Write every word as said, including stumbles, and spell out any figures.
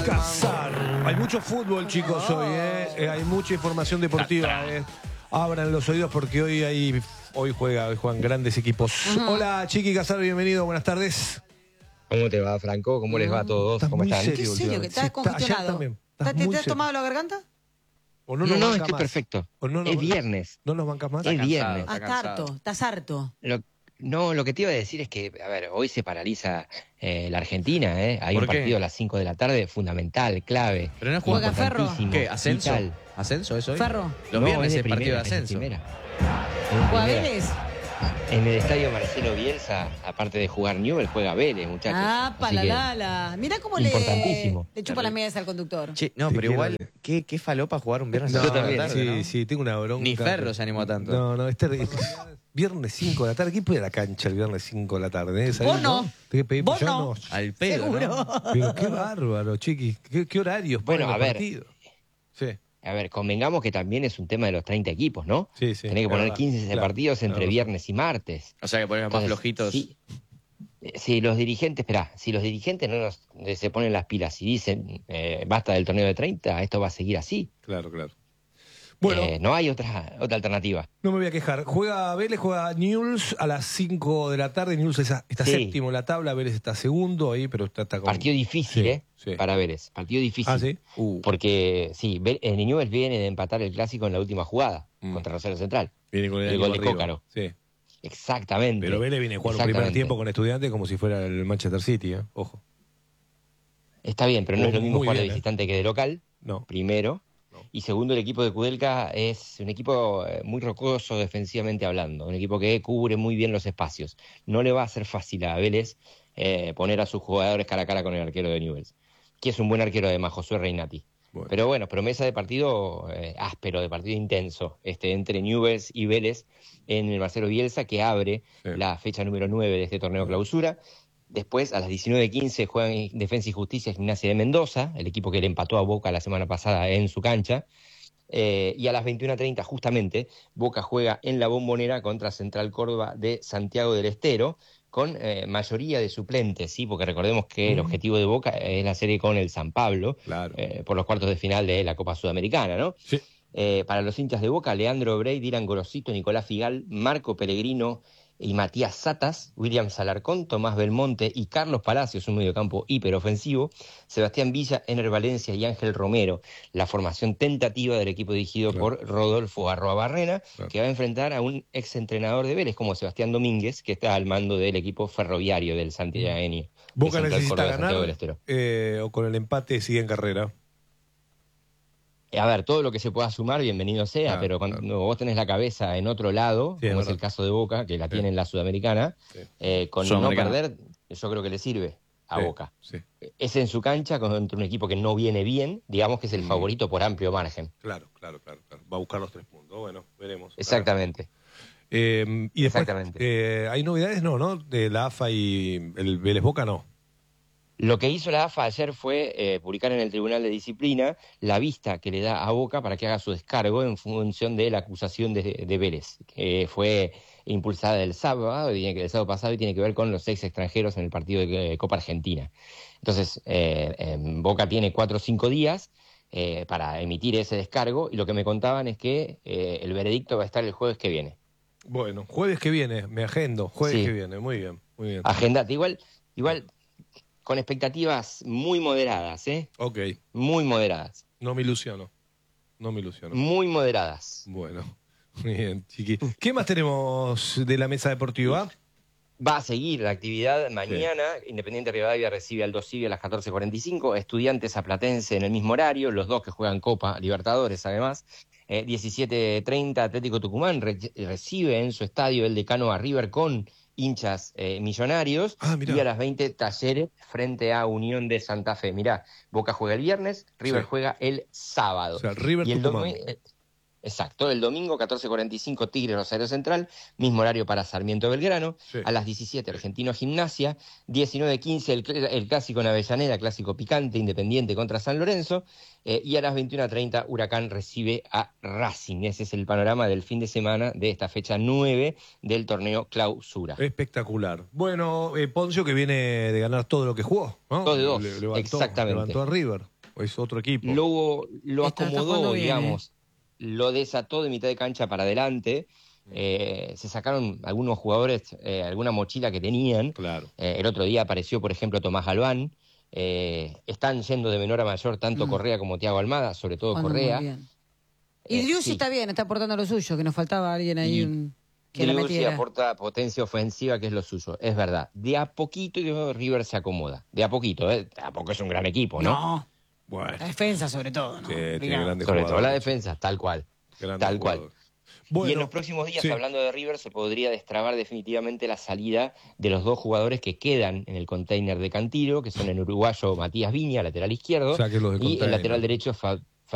Casar. Hay mucho fútbol, chicos, hoy, ¿eh? Eh, hay mucha información deportiva, ¿eh? Abran los oídos porque hoy hay, hoy juega, hoy juegan grandes equipos. Uh-huh. Hola, Chiqui Casar, bienvenido, buenas tardes. ¿Cómo te va, Franco? ¿Cómo les va a todos? Estás ¿Cómo muy están? serio, ¿Qué serio? ¿Que estás sí, congestionado? ¿Te, ¿Te has tomado la garganta? ¿O no, No, no, no estoy más? perfecto. ¿O no es viernes. ¿No nos bancas más? Es Está viernes. Ah, estás harto, estás harto. Lo, no, lo que te iba a decir es que, a ver, hoy se paraliza eh, la Argentina, ¿eh? Hay un qué? partido a las cinco de la tarde fundamental, clave. Pero no juega Ferro. ¿Qué? ¿Ascenso? Vital. ¿Ascenso eso hoy? Ferro. Los No, viernes es es partido de primera, es ascenso. primera. ¿Juega primera. Vélez? En el estadio Marcelo Bielsa, aparte de jugar Newell, juega Vélez, muchachos. Ah, Así la que- la la. Mirá cómo le, Importantísimo. le chupa las medias al conductor. Che, no, Te pero quiero igual, ver. ¿qué, qué falopa jugar un viernes No, a las cinco de la también, tarde, sí, ¿no? sí, tengo una bronca. Ni Ferro se animó tanto. No, no, este viernes cinco de la tarde. ¿Quién puede ir a la cancha el viernes cinco de la tarde? ¿Eh? Vos no. ¿Te pedí Vos yo no. Al pedo, Seguro. ¿no? Pero qué bárbaro, Chiqui. ¿Qué, qué horarios Bueno, ponen a los ver. partidos? Sí, A ver, convengamos que también es un tema de los treinta equipos, ¿no? sí, sí. Tenés que es poner verdad. quince Claro, partidos entre claro. viernes y martes. O sea que ponen más Entonces, flojitos. Si, si los dirigentes, esperá, si los dirigentes no nos, se ponen las pilas y dicen eh, basta del torneo de treinta, esto va a seguir así. Claro, claro. Bueno, Eh, no hay otra otra alternativa. no me voy a quejar. Juega Vélez, juega Newell's a las cinco de la tarde. Newell's está, está Sí. séptimo en la tabla, Vélez está segundo ahí, pero está, está con... Partido difícil, Sí, ¿eh? sí. Para Vélez. Partido difícil. Ah, ¿sí? Uh, Porque, sí, Vé- eh, Newell's viene de empatar el clásico en la última jugada Mm. contra Rosario Central. viene con el, el ánimo gol de arriba. Cócaro. Sí. Exactamente. Pero Vélez viene a jugar un primer Exactamente. tiempo con Estudiantes como si fuera el Manchester City, ¿eh? Ojo. Está bien, pero no es lo mismo Muy jugar de bien, ¿eh? visitante que de local. No. Primero. No. Y segundo, el equipo de Kudelka es un equipo eh, muy rocoso defensivamente hablando, un equipo que cubre muy bien los espacios. No le va a ser fácil a Vélez eh, poner a sus jugadores cara a cara con el arquero de Newell's, que es un buen arquero además, Josué Reinati. Bueno. Pero bueno, promesa de partido eh, áspero, de partido intenso, este entre Newell's y Vélez en el Marcelo Bielsa, que abre Sí. la fecha número nueve de este torneo clausura. Después, a las diecinueve quince, juegan Defensa y Justicia Gimnasia de Mendoza, el equipo que le empató a Boca la semana pasada en su cancha. Eh, y a las veintiuna treinta, justamente, Boca juega en la Bombonera contra Central Córdoba de Santiago del Estero, con eh, mayoría de suplentes, ¿sí? Porque recordemos que el Mm. objetivo de Boca es la serie con el San Pablo, Claro. eh, por los cuartos de final de la Copa Sudamericana, ¿no? Sí. Eh, para los hinchas de Boca, Leandro Brey, Dylan Gorosito, Nicolás Figal, Marco Pellegrino y Matías Satas, William Salarcón, Tomás Belmonte y Carlos Palacios, un mediocampo hiperofensivo, Sebastián Villa, Ener Valencia y Ángel Romero, la formación tentativa del equipo dirigido Claro. por Rodolfo Arroabarrena, Claro. que va a enfrentar a un exentrenador de Vélez como Sebastián Domínguez, que está al mando del equipo ferroviario del santiagueño. de Boca Central necesita Córdoba de Santiago del ganar Estero. eh, o con el empate sigue en carrera. A ver, todo lo que se pueda sumar, bienvenido sea, Claro, pero cuando claro. vos tenés la cabeza en otro lado, Sí, es como es verdad. el caso de Boca, que la Sí. tiene en la Sudamericana, Sí. eh, con no Sudamericana. perder, yo creo que le sirve a Sí, Boca. Sí, Es en su cancha contra un equipo que no viene bien, digamos que es el Mm. favorito por amplio margen. claro, claro, claro, claro. Va a buscar los tres puntos. Bueno, veremos. Exactamente. Eh, y después, Exactamente. eh, ¿hay novedades? No, ¿no? De la A F A y el Vélez Boca, no. Lo que hizo la A F A ayer fue eh, publicar en el Tribunal de Disciplina la vista que le da a Boca para que haga su descargo en función de la acusación de, de Vélez, que fue impulsada el sábado, tiene que- el sábado pasado y tiene que ver con los seis extranjeros en el partido de eh, Copa Argentina. Entonces, eh, em, Boca tiene cuatro o cinco días eh, para emitir ese descargo y lo que me contaban es que eh, el veredicto va a estar el jueves que viene. Bueno, jueves que viene, me agendo. Jueves Sí. que viene, muy bien, muy bien. Agendate, igual, igual con expectativas muy moderadas, ¿eh? Ok, Muy moderadas. no me ilusiono. No me ilusiono. Muy moderadas. Bueno, muy bien, chiqui. ¿Qué más tenemos de la mesa deportiva? Va a seguir la actividad mañana. Independiente Rivadavia recibe al Dosivio a las catorce cuarenta y cinco. Estudiantes a Platense en el mismo horario. Los dos que juegan Copa Libertadores, además. Eh, diecisiete treinta Atlético Tucumán re- recibe en su estadio el Decano a River con hinchas eh, millonarios. Ah, mirá. Y a las veinte Talleres frente a Unión de Santa Fe. Mirá, Boca juega el viernes, River Sí. juega el sábado. O sea, River y el Tucumán. domi- eh, Exacto, el domingo catorce cuarenta y cinco Tigre Rosario Central, mismo horario para Sarmiento Belgrano, Sí. a las diecisiete Argentino Gimnasia, diecinueve quince el, cl- el clásico en Avellaneda, clásico picante, Independiente contra San Lorenzo, eh, y a las veintiuna treinta Huracán recibe a Racing. Ese es el panorama del fin de semana de esta fecha nueve del torneo Clausura. Espectacular. Bueno, eh, Poncio que viene de ganar todo lo que jugó, ¿no? Dos de dos, Le- levantó, exactamente. Levantó a River. Es otro equipo. Lo, lo Está- está acomodó, jugando bien, digamos, lo desató de mitad de cancha para adelante. Eh, se sacaron algunos jugadores, eh, alguna mochila que tenían. Claro. Eh, el otro día apareció, por ejemplo, Tomás Galván. Eh, están yendo de menor a mayor tanto Mm. Correa como Thiago Almada, sobre todo Jugando muy Correa. bien. Y Eh, Driussi sí. está bien, está aportando lo suyo, que nos faltaba alguien ahí Y un- que la Driussi metiera. aporta potencia ofensiva, que es lo suyo. Es verdad. De a poquito River se acomoda. De a poquito, ¿eh? Tampoco es un gran equipo, ¿no? No, Bueno, la defensa sobre todo, ¿no? sí, tiene Digamos. grandes Sobre todo la jugadores. defensa, tal cual. Grandes Tal cual. jugadores. Y Bueno, en los próximos días, sí. hablando de River, se podría destrabar definitivamente la salida de los dos jugadores que quedan en el container de Cantilo, que son el uruguayo Matías Viña, lateral izquierdo, O sea, que los de y el container. lateral derecho Fa-